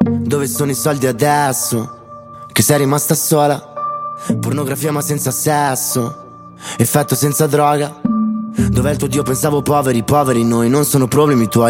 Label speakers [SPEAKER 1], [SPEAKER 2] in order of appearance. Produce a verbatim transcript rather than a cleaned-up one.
[SPEAKER 1] Dove sono i soldi adesso? Che sei rimasta sola. Pornografia ma senza sesso, effetto senza droga. Dov'è il tuo Dio? Pensavo poveri, poveri noi. Non sono problemi tuoi.